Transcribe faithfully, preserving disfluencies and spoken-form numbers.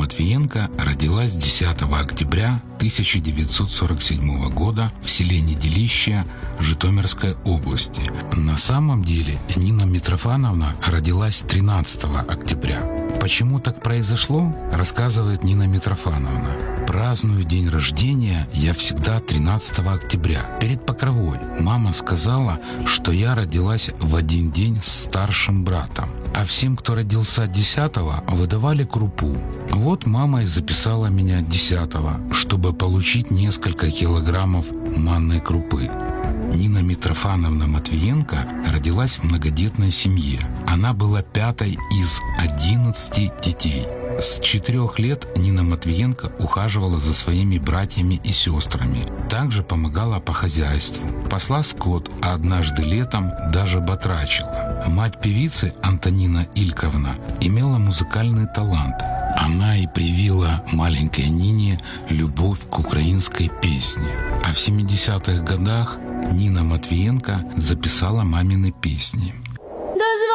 Матвиенко родилась десятого октября тысяча девятьсот сорок седьмого года в селе Неделище Житомирской области. На самом деле Нина Митрофановна родилась тринадцатого октября. Почему так произошло, рассказывает Нина Митрофановна. Праздную день рождения я всегда тринадцатого октября. Перед Покровой мама сказала, что я родилась в один день с старшим братом. А всем, кто родился десятого, выдавали крупу. Вот мама и записала меня десятого, чтобы получить несколько килограммов манной крупы. Нина Митрофановна Матвиенко родилась в многодетной семье. Она была пятой из одиннадцати детей. С четырех лет Нина Матвиенко ухаживала за своими братьями и сестрами. Также помогала по хозяйству. Пасла скот, а однажды летом даже батрачила. Мать певицы Антонина Ильковна имела музыкальный талант. Она и привила маленькой Нине любовь к украинской песне. А в семидесятых годах Нина Матвиенко записала мамины песни.